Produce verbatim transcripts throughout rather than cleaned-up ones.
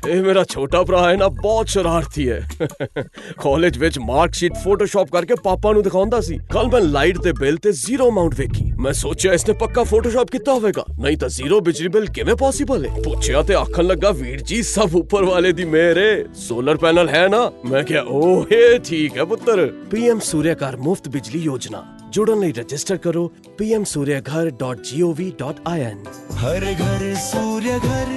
ਇਹ ਮੇਰਾ ਛੋਟਾ ਭਰਾ ਹੈ ਨਾ, ਬਹੁਤ ਸ਼ਰਾਰਤੀ ਹੈ। ਕਾਲਜ ਵਿੱਚ ਮਾਰਕਸ਼ੀਟ ਫੋਟੋਸ਼ਾਪ ਕਰਕੇ ਪਾਪਾ ਨੂੰ ਦਿਖਾਉਂਦਾ ਸੀ। ਕੱਲ ਮੈਂ ਲਾਈਟ ਦੇ ਬਿੱਲ ਤੇ ਜ਼ੀਰੋ ਅਮਾਉਂਟ ਵੇਖੀ। ਮੈਂ ਸੋਚਿਆ ਇਸਨੇ ਪੱਕਾ ਫੋਟੋਸ਼ਾਪ ਕੀਤਾ ਹੋਵੇਗਾ, ਨਹੀਂ ਤਾਂ ਜ਼ੀਰੋ ਬਿਜਲੀ ਬਿੱਲ ਕਿਵੇਂ ਪੋਸੀਬਲ ਹੈ। ਪੁੱਛਿਆ ਤੇ ਆਖਣ ਲੱਗਾ, ਵੀਰ ਜੀ ਸਭ ਉੱਪਰ ਵਾਲੇ ਦੀ ਮਿਹਰ ਹੈ, ਸੋਲਰ ਪੈਨਲ ਹੈ ਨਾ। ਮੈਂ ਕਿਹਾ ਓਹ ਇਹ ਠੀਕ ਹੈ ਪੁੱਤਰ। ਪੀਐਮ ਸੂਰਿਆ ਘਰ ਮੁਫਤ ਬਿਜਲੀ ਯੋਜਨਾ, जुड़न ਲਈ रजिस्टर करो P M Surya Ghar dot G O V dot I N. हर घर सूर्य घर।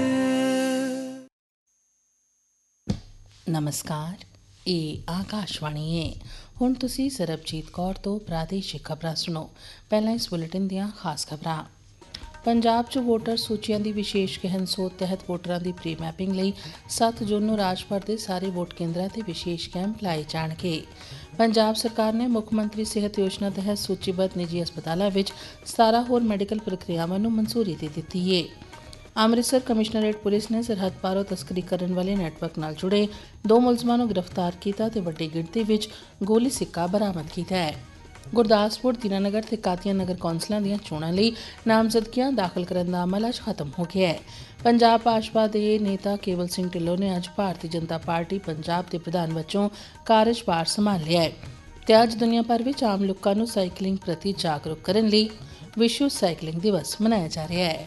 नमस्कार, ਇਹ ਆਕਾਸ਼ਵਾਣੀ ਹੈ। ਹੁਣ ਤੁਸੀਂ ਸਰਬਜੀਤ ਕੌਰ ਤੋਂ ਪ੍ਰਾਦੇਸ਼ਿਕ ਖਬਰਾਂ ਸੁਣੋ। ਪਹਿਲਾਂ ਇਸ ਬੁਲੇਟਿਨ ਦੀਆਂ ਖਾਸ ਖਬਰਾਂ। ਪੰਜਾਬ 'ਚ ਵੋਟਰ ਸੂਚੀਆਂ ਦੀ ਵਿਸ਼ੇਸ਼ ਗਹਿਨ ਸੋਧ ਤਹਿਤ ਵੋਟਰਾਂ ਦੀ ਪ੍ਰੀ ਮੈਪਿੰਗ ਲਈ ਸੱਤ ਜੂਨ ਨੂੰ ਰਾਜ ਭਰ ਦੇ ਸਾਰੇ ਵੋਟ ਕੇਂਦਰਾਂ 'ਤੇ ਵਿਸ਼ੇਸ਼ ਕੈਂਪ ਲਾਏ ਜਾਣਗੇ। ਪੰਜਾਬ ਸਰਕਾਰ ਨੇ ਮੁੱਖ ਮੰਤਰੀ ਸਿਹਤ ਯੋਜਨਾ ਤਹਿਤ ਸੂਚੀਬੱਧ ਨਿੱਜੀ ਹਸਪਤਾਲਾਂ ਵਿੱਚ ਸਤਾਰਾਂ ਹੋਰ ਮੈਡੀਕਲ ਪ੍ਰਕਿਰਿਆਵਾਂ ਨੂੰ ਮਨਜ਼ੂਰੀ ਦੇ ਦਿੱਤੀ ਹੈ। ਅੰਮ੍ਰਿਤਸਰ ਕਮਿਸ਼ਨਰੇਟ ਪੁਲਿਸ ਨੇ ਸਰਹੱਦ ਪਾਰੋਂ ਤਸਕਰੀ ਕਰਨ ਵਾਲੇ ਨੈਟਵਰਕ ਨਾਲ ਜੁੜੇ ਦੋ ਮੁਲਜ਼ਮਾਂ ਨੂੰ ਗ੍ਰਿਫਤਾਰ ਕੀਤਾ ਤੇ ਵੱਡੀ ਗਿਣਤੀ ਵਿੱਚ ਗੋਲੀ ਸਿੱਕਾ ਬਰਾਮਦ ਕੀਤਾ ਹੈ। ਗੁਰਦਾਸਪੁਰ, ਦੀਨਾਨਗਰ ਤੇ ਕਾਦੀਆਂ ਨਗਰ ਕੌਂਸਲਾਂ ਦੀਆਂ ਚੋਣਾਂ ਲਈ ਨਾਮਜ਼ਦਗੀਆਂ ਦਾਖਲ ਕਰਨ ਦਾ ਅਮਲ ਅੱਜ ਖਤਮ ਹੋ ਗਿਆ ਹੈ। ਪੰਜਾਬ ਭਾਜਪਾ ਦੇ ਨੇਤਾ ਕੇਵਲ ਸਿੰਘ ਢਿੱਲੋਂ ਨੇ ਅੱਜ ਭਾਰਤੀ ਜਨਤਾ ਪਾਰਟੀ ਪੰਜਾਬ ਦੇ ਪ੍ਰਧਾਨ ਵਜੋਂ ਕਾਰਜਭਾਰ ਸੰਭਾਲ ਲਿਆ ਹੈ ਤੇ ਅੱਜ ਦੁਨੀਆ ਭਰ ਵਿੱਚ ਆਮ ਲੋਕਾਂ ਨੂੰ ਸਾਈਕਲਿੰਗ ਪ੍ਰਤੀ ਜਾਗਰੂਕ ਕਰਨ ਲਈ ਵਿਸ਼ਵ ਸਾਈਕਲਿੰਗ ਦਿਵਸ ਮਨਾਇਆ ਜਾ ਰਿਹਾ ਹੈ।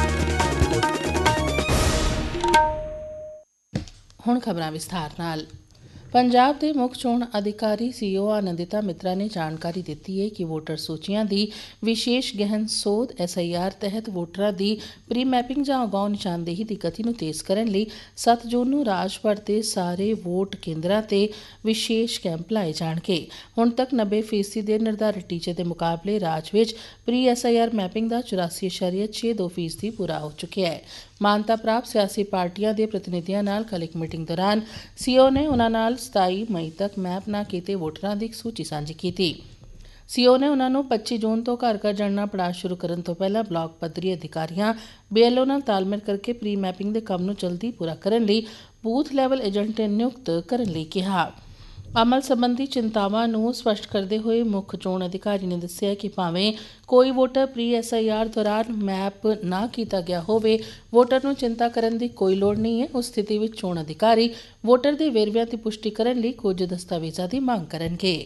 ਹੁਣ ਖਬਰਾਂ ਵਿਸਥਾਰ ਨਾਲ। ਪੰਜਾਬ ਦੇ ਮੁੱਖ ਚੋਣ ਅਧਿਕਾਰੀ ਸੀ ਓ ਆਨੰਦਿਤਾ ਮਿੱਤਰਾ ਨੇ ਜਾਣਕਾਰੀ ਦਿੱਤੀ ਹੈ ਕਿ ਵੋਟਰ ਸੂਚੀਆਂ ਦੀ ਵਿਸ਼ੇਸ਼ ਗਹਿਨ ਸੋਧ ਐਸ ਆਈ ਆਰ ਤਹਿਤ ਵੋਟਰਾਂ ਦੀ ਪ੍ਰੀ ਮੈਪਿੰਗ ਜਾਂ ਅਗਾਊਂ ਨਿਸ਼ਾਨਦੇਹੀ ਦੀ ਗਤੀ ਨੂੰ ਤੇਜ਼ ਕਰਨ ਲਈ ਸੱਤ ਜੂਨ ਨੂੰ ਰਾਜ ਭਰ ਦੇ ਸਾਰੇ ਵੋਟ ਕੇਂਦਰਾਂ ਤੇ ਵਿਸ਼ੇਸ਼ ਕੈਂਪ ਲਾਏ ਜਾਣਗੇ। ਹੁਣ ਤੱਕ ਨੱਬੇ ਫੀਸਦੀ ਦੇ ਨਿਰਧਾਰਿਤ ਟੀਚੇ ਦੇ ਮੁਕਾਬਲੇ ਰਾਜ ਵਿੱਚ pre S I R mapping ਦਾ ਚੁਰਾਸੀ ਇਸ਼ਾਰੀਆ ਛੇ ਦੋ ਫੀਸਦੀ ਪੂਰਾ ਹੋ ਚੁੱਕਿਆ ਹੈ। ਮਾਨਤਾ ਪ੍ਰਾਪਤ ਸਿਆਸੀ ਪਾਰਟੀਆਂ ਦੇ ਪ੍ਰਤੀਨਿਧੀਆਂ ਨਾਲ ਕੱਲ੍ਹ ਇੱਕ ਮੀਟਿੰਗ ਦੌਰਾਨ ਸੀਓ ਨੇ ਉਨ੍ਹਾਂ ਨਾਲ ਸਤਾਈ ਮਈ ਤੱਕ ਮੈਪ ਨਾ ਕੀਤੇ ਵੋਟਰਾਂ ਦੀ ਇੱਕ ਸੂਚੀ ਸਾਂਝੀ ਕੀਤੀ। ਸੀਓ ਨੇ ਉਨ੍ਹਾਂ ਨੂੰ ਪੱਚੀ ਜੂਨ ਤੋਂ ਘਰ ਘਰ ਜਾਣਾ ਪੜਾਅ ਸ਼ੁਰੂ ਕਰਨ ਤੋਂ ਪਹਿਲਾਂ ਬਲਾਕ ਪੱਧਰੀ ਅਧਿਕਾਰੀਆਂ ਬੀ ਐਲ ਓ ਨਾਲ ਤਾਲਮੇਲ ਕਰਕੇ ਪ੍ਰੀ ਮੈਪਿੰਗ ਦੇ ਕੰਮ ਨੂੰ ਜਲਦੀ ਪੂਰਾ ਕਰਨ ਲਈ ਬੂਥ ਲੈਵਲ ਏਜੰਟ ਨਿਯੁਕਤ ਕਰਨ ਲਈ ਕਿਹਾ। ਅਮਲ ਸੰਬੰਧੀ ਚਿੰਤਾਵਾਂ ਨੂੰ ਸਪਸ਼ਟ ਕਰਦੇ ਹੋਏ ਮੁੱਖ ਚੋਣ ਅਧਿਕਾਰੀ ਨੇ ਦੱਸਿਆ ਕਿ ਭਾਵੇਂ ਕੋਈ voter pre S I R ਦੌਰਾਨ ਮੈਪ ਨਾ ਕੀਤਾ ਗਿਆ ਹੋਵੇ, ਵੋਟਰ ਨੂੰ ਚਿੰਤਾ ਕਰਨ ਦੀ ਕੋਈ ਲੋੜ ਨਹੀਂ ਹੈ। ਉਸ ਸਥਿਤੀ ਵਿੱਚ ਚੋਣ ਅਧਿਕਾਰੀ ਵੋਟਰ ਦੇ ਵੇਰਵਿਆਂ ਦੀ ਪੁਸ਼ਟੀ ਕਰਨ ਲਈ ਕੁਝ ਦਸਤਾਵੇਜ਼ਾਂ ਦੀ ਮੰਗ ਕਰਨਗੇ।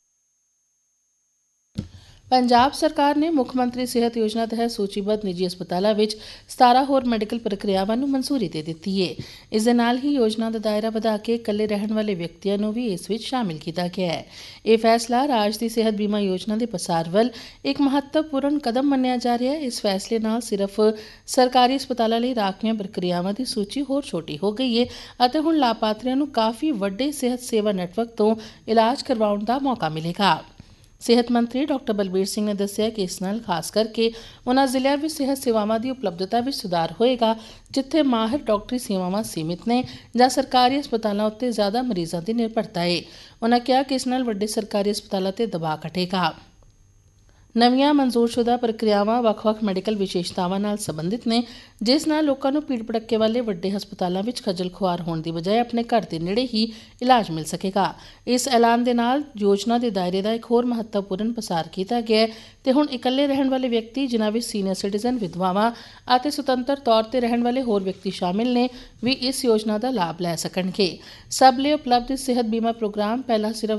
ਪੰਜਾਬ ਸਰਕਾਰ ਨੇ ਮੁੱਖ ਮੰਤਰੀ ਸਿਹਤ ਯੋਜਨਾ ਤਹਿਤ ਸੂਚੀਬੱਧ ਨਿੱਜੀ ਹਸਪਤਾਲਾਂ ਵਿੱਚ ਸਤਾਰਾਂ ਹੋਰ ਮੈਡੀਕਲ ਪ੍ਰਕਿਰਿਆਵਾਂ ਨੂੰ ਮਨਜ਼ੂਰੀ ਦੇ ਦਿੱਤੀ ਹੈ। ਇਸ ਦੇ ਨਾਲ ਹੀ ਯੋਜਨਾ ਦਾ ਦਾਇਰਾ ਵਧਾ ਕੇ ਇਕੱਲੇ ਰਹਿਣ ਵਾਲੇ ਵਿਅਕਤੀਆਂ ਨੂੰ ਵੀ ਇਸ ਵਿੱਚ ਸ਼ਾਮਿਲ ਕੀਤਾ ਗਿਆ ਹੈ। ਇਹ ਫੈਸਲਾ ਰਾਜ ਦੀ ਸਿਹਤ ਬੀਮਾ ਯੋਜਨਾ ਦੇ ਪਸਾਰ ਵੱਲ ਇੱਕ ਮਹੱਤਵਪੂਰਨ ਕਦਮ ਮੰਨਿਆ ਜਾ ਰਿਹਾ ਹੈ। ਇਸ ਫੈਸਲੇ ਨਾਲ ਸਿਰਫ ਸਰਕਾਰੀ ਹਸਪਤਾਲਾਂ ਲਈ ਰਾਖਵੀਆਂ ਪ੍ਰਕਿਰਿਆਵਾਂ ਦੀ ਸੂਚੀ ਹੋਰ ਛੋਟੀ ਹੋ ਗਈ ਹੈ ਅਤੇ ਹੁਣ ਲਾਭਪਾਤਰੀਆਂ ਨੂੰ ਕਾਫੀ ਵੱਡੇ ਸਿਹਤ ਸੇਵਾ ਨੈਟਵਰਕ ਤੋਂ ਇਲਾਜ ਕਰਵਾਉਣ ਦਾ ਮੌਕਾ ਮਿਲੇਗਾ। ਸਿਹਤ ਮੰਤਰੀ ਡਾਕਟਰ ਬਲਬੀਰ ਸਿੰਘ ਨੇ ਦੱਸਿਆ ਕਿ ਇਸ ਨਾਲ ਖਾਸ ਕਰਕੇ ਉਨ੍ਹਾਂ ਜ਼ਿਲ੍ਹਿਆਂ ਵਿੱਚ ਸਿਹਤ ਸੇਵਾਵਾਂ ਦੀ ਉਪਲਬਧਤਾ ਵਿੱਚ ਸੁਧਾਰ ਹੋਏਗਾ ਜਿੱਥੇ ਮਾਹਿਰ ਡਾਕਟਰੀ ਸੇਵਾਵਾਂ ਸੀਮਿਤ ਨੇ ਜਾਂ ਸਰਕਾਰੀ ਹਸਪਤਾਲਾਂ ਉੱਤੇ ਜ਼ਿਆਦਾ ਮਰੀਜ਼ਾਂ ਦੀ ਨਿਰਭਰਤਾ ਹੈ। ਉਨ੍ਹਾਂ ਕਿਹਾ ਕਿ ਇਸ ਨਾਲ ਵੱਡੇ ਸਰਕਾਰੀ ਹਸਪਤਾਲਾਂ ਤੇ ਦਬਾਅ ਘਟੇਗਾ। ਨਵੀਆਂ ਮਨਜ਼ੂਰਸ਼ੁਦਾ ਪ੍ਰਕਿਰਿਆਵਾਂ ਵੱਖ-ਵੱਖ ਮੈਡੀਕਲ ਵਿਸ਼ੇਸ਼ਤਾਵਾਂ ਨਾਲ ਸੰਬੰਧਿਤ ਨੇ ਜਿਸ ਨਾਲ ਲੋਕਾਂ ਨੂੰ ਭੀੜ ਭੜੱਕੇ ਵਾਲੇ ਵੱਡੇ ਹਸਪਤਾਲਾਂ ਵਿੱਚ ਖੱਜਲ ਖੁਆਰ ਹੋਣ ਦੀ ਬਜਾਏ ਆਪਣੇ ਘਰ ਦੇ ਨੇੜੇ ਹੀ ਇਲਾਜ ਮਿਲ ਸਕੇਗਾ। ਇਸ ਐਲਾਨ ਦੇ ਨਾਲ ਯੋਜਨਾ ਦੇ ਦਾਇਰੇ ਦਾ ਇੱਕ ਹੋਰ ਮਹੱਤਵਪੂਰਨ ਪਸਾਰ ਕੀਤਾ ਗਿਆ ਹੈ ਤੇ ਹੁਣ ਇਕੱਲੇ ਰਹਿਣ ਵਾਲੇ ਵਿਅਕਤੀ, ਜਿਨ੍ਹਾਂ ਵਿੱਚ ਸੀਨੀਅਰ ਸਿਟੀਜ਼ਨ, ਵਿਧਵਾਵਾਂ ਅਤੇ ਸੁਤੰਤਰ ਤੌਰ ਤੇ ਰਹਿਣ ਵਾਲੇ ਹੋਰ ਵਿਅਕਤੀ ਸ਼ਾਮਿਲ ਨੇ, ਵੀ ਇਸ ਯੋਜਨਾ ਦਾ ਲਾਭ ਲੈ ਸਕਣਗੇ। ਸਭ ਲਈ ਉਪਲਬਧ ਸਿਹਤ ਬੀਮਾ ਪ੍ਰੋਗਰਾਮ ਪਹਿਲਾਂ ਸਿਰਫ